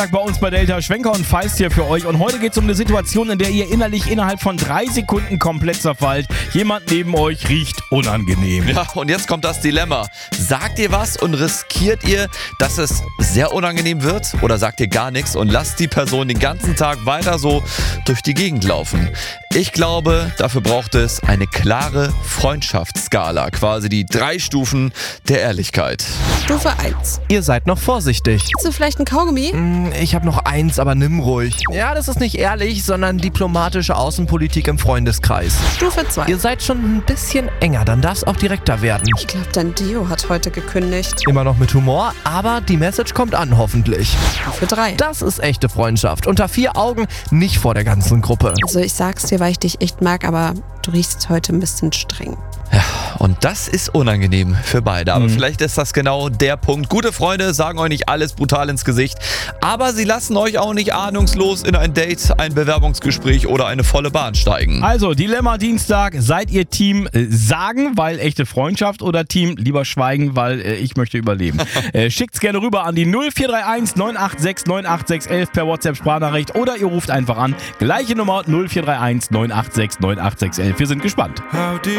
Bei uns bei Delta Schwenker und Feist hier für euch. Und heute geht es um eine Situation, in der ihr innerlich innerhalb von 3 Sekunden komplett zerfallt. Jemand neben euch riecht unangenehm. Ja, und jetzt kommt das Dilemma. Sagt ihr was und riskiert ihr, dass es sehr unangenehm wird? Oder sagt ihr gar nichts und lasst die Person den ganzen Tag weiter so durch die Gegend laufen? Ich glaube, dafür braucht es eine klare Freundschaftsskala. Quasi die 3 Stufen der Ehrlichkeit. Stufe 1. Ihr seid noch vorsichtig. Hast du vielleicht ein Kaugummi? Ich habe noch 1, aber nimm ruhig. Ja, das ist nicht ehrlich, sondern diplomatische Außenpolitik im Freundeskreis. Stufe 2. Ihr seid schon ein bisschen enger, dann darf es auch direkter werden. Ich glaube, dein Dio hat heute gekündigt. Immer noch mit Humor, aber die Message kommt an, hoffentlich. Stufe 3. Das ist echte Freundschaft. Unter 4 Augen, nicht vor der ganzen Gruppe. Also ich sag's dir, weil ich dich echt mag, aber du riechst heute ein bisschen streng. Ja, und das ist unangenehm für beide. Aber vielleicht ist das genau der Punkt. Gute Freunde sagen euch nicht alles brutal ins Gesicht, aber sie lassen euch auch nicht ahnungslos in ein Date, ein Bewerbungsgespräch oder eine volle Bahn steigen. Also, Dilemma Dienstag. Seid ihr Team sagen, weil echte Freundschaft, oder Team lieber schweigen, weil ich möchte überleben? Schickt's gerne rüber an die 0431 986 98611 per WhatsApp-Sprachnachricht oder ihr ruft einfach an. Gleiche Nummer 0431 986 98611. Wir sind gespannt. How deep